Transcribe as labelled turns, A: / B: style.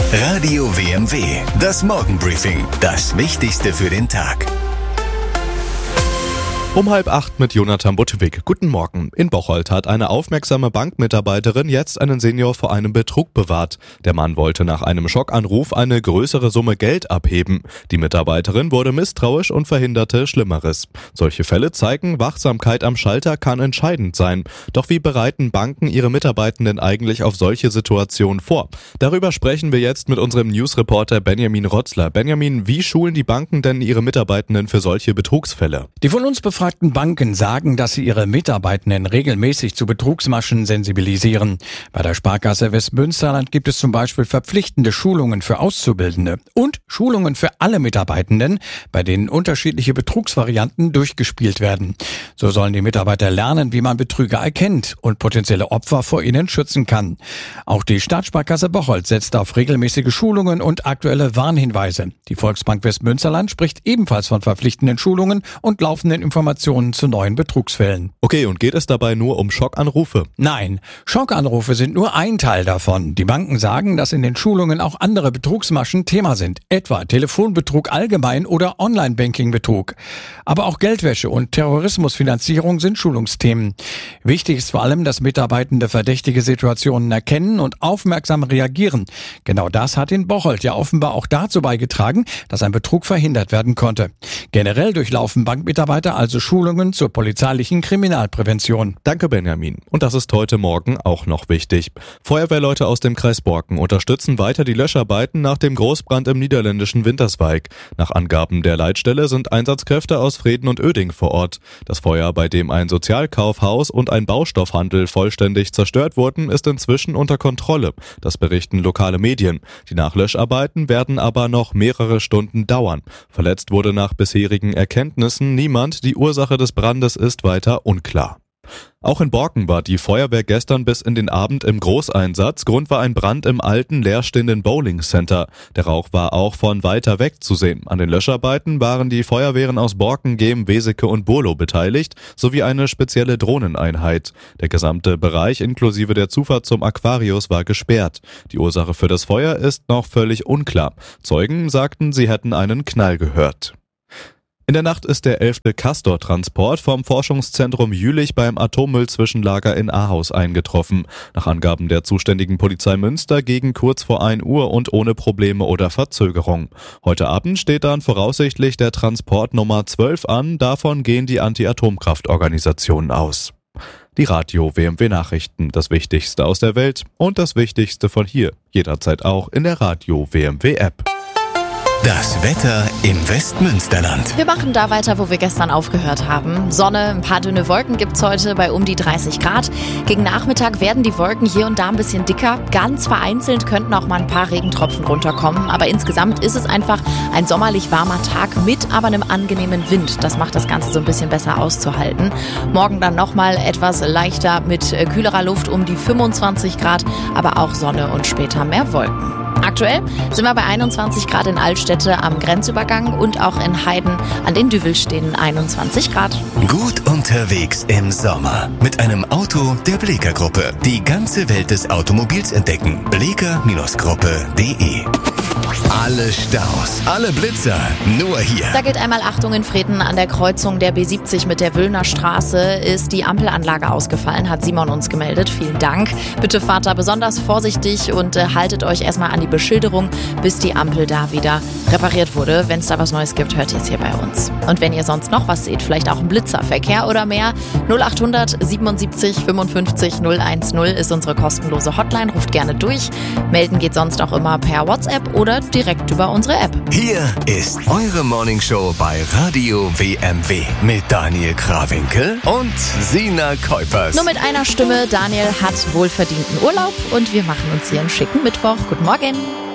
A: Radio WMW, das Morgenbriefing, das Wichtigste für den Tag.
B: Um 7:30 mit Jonathan Buttewig. Guten Morgen. In Bocholt hat eine aufmerksame Bankmitarbeiterin jetzt einen Senior vor einem Betrug bewahrt. Der Mann wollte nach einem Schockanruf eine größere Summe Geld abheben. Die Mitarbeiterin wurde misstrauisch und verhinderte Schlimmeres. Solche Fälle zeigen, Wachsamkeit am Schalter kann entscheidend sein. Doch wie bereiten Banken ihre Mitarbeitenden eigentlich auf solche Situationen vor? Darüber sprechen wir jetzt mit unserem Newsreporter Benjamin Rotzler. Benjamin, wie schulen die Banken denn ihre Mitarbeitenden für solche Betrugsfälle?
C: Die von uns befragten Banken sagen, dass sie ihre Mitarbeitenden regelmäßig zu Betrugsmaschen sensibilisieren. Bei der Sparkasse Westmünsterland gibt es zum Beispiel verpflichtende Schulungen für Auszubildende und Schulungen für alle Mitarbeitenden, bei denen unterschiedliche Betrugsvarianten durchgespielt werden. So sollen die Mitarbeiter lernen, wie man Betrüger erkennt und potenzielle Opfer vor ihnen schützen kann. Auch die Stadtsparkasse Bocholt setzt auf regelmäßige Schulungen und aktuelle Warnhinweise. Die Volksbank Westmünsterland spricht ebenfalls von verpflichtenden Schulungen und laufenden Informationen zu neuen Betrugsfällen.
B: Okay, und geht es dabei nur um Schockanrufe?
C: Nein, Schockanrufe sind nur ein Teil davon. Die Banken sagen, dass in den Schulungen auch andere Betrugsmaschen Thema sind, etwa Telefonbetrug allgemein oder Online-Banking-Betrug. Aber auch Geldwäsche und Terrorismusfinanzierung sind Schulungsthemen. Wichtig ist vor allem, dass Mitarbeitende verdächtige Situationen erkennen und aufmerksam reagieren. Genau das hat in Bocholt ja offenbar auch dazu beigetragen, dass ein Betrug verhindert werden konnte. Generell durchlaufen Bankmitarbeiter also Schulungen zur polizeilichen Kriminalprävention.
B: Danke, Benjamin. Und das ist heute Morgen auch noch wichtig. Feuerwehrleute aus dem Kreis Borken unterstützen weiter die Löscharbeiten nach dem Großbrand im niederländischen Winterswijk. Nach Angaben der Leitstelle sind Einsatzkräfte aus Vreden und Uerdingen vor Ort. Das Feuer, bei dem ein Sozialkaufhaus und ein Baustoffhandel vollständig zerstört wurden, ist inzwischen unter Kontrolle. Das berichten lokale Medien. Die Nachlöscharbeiten werden aber noch mehrere Stunden dauern. Verletzt wurde nach bisherigen Erkenntnissen niemand. Die Ursache des Brandes ist weiter unklar. Auch in Borken war die Feuerwehr gestern bis in den Abend im Großeinsatz. Grund war ein Brand im alten, leerstehenden Bowling-Center. Der Rauch war auch von weiter weg zu sehen. An den Löscharbeiten waren die Feuerwehren aus Borken, Gehm, Weseke und Burlo beteiligt, sowie eine spezielle Drohneneinheit. Der gesamte Bereich inklusive der Zufahrt zum Aquarius war gesperrt. Die Ursache für das Feuer ist noch völlig unklar. Zeugen sagten, sie hätten einen Knall gehört. In der Nacht ist der 11. Castor-Transport vom Forschungszentrum Jülich beim Atommüllzwischenlager in Ahaus eingetroffen. Nach Angaben der zuständigen Polizei Münster gegen kurz vor 1 Uhr und ohne Probleme oder Verzögerung. Heute Abend steht dann voraussichtlich der Transport Nummer 12 an. Davon gehen die Anti-Atomkraft-Organisationen aus. Die Radio WMW Nachrichten, das Wichtigste aus der Welt und das Wichtigste von hier. Jederzeit auch in der Radio WMW App.
A: Das Wetter im Westmünsterland.
D: Wir machen da weiter, wo wir gestern aufgehört haben. Sonne, ein paar dünne Wolken gibt's heute bei um die 30 Grad. Gegen Nachmittag werden die Wolken hier und da ein bisschen dicker. Ganz vereinzelt könnten auch mal ein paar Regentropfen runterkommen. Aber insgesamt ist es einfach ein sommerlich warmer Tag mit aber einem angenehmen Wind. Das macht das Ganze so ein bisschen besser auszuhalten. Morgen dann nochmal etwas leichter mit kühlerer Luft um die 25 Grad, aber auch Sonne und später mehr Wolken. Aktuell sind wir bei 21 Grad in Altstädte am Grenzübergang und auch in Heiden an den Düvelstehen 21 Grad.
A: Gut unterwegs im Sommer mit einem Auto der Bleeker Gruppe. Die ganze Welt des Automobils entdecken. Bleeker-Gruppe.de. Alle Staus, alle Blitzer, nur hier.
D: Da gilt einmal Achtung in Vreden. An der Kreuzung der B70 mit der Wüllner Straße ist die Ampelanlage ausgefallen, hat Simon uns gemeldet. Vielen Dank. Bitte fahrt da besonders vorsichtig und haltet euch erstmal an die Beschilderung, bis die Ampel da wieder repariert wurde. Wenn es da was Neues gibt, hört ihr es hier bei uns. Und wenn ihr sonst noch was seht, vielleicht auch einen Blitzerverkehr oder mehr, 0800 77 55 010 ist unsere kostenlose Hotline. Ruft gerne durch. Melden geht sonst auch immer per WhatsApp oder direkt über unsere App.
A: Hier ist eure Morningshow bei Radio WMW mit Daniel Krawinkel und Sina Kuipers.
D: Nur mit einer Stimme. Daniel hat wohlverdienten Urlaub und wir machen uns hier einen schicken Mittwoch. Guten Morgen.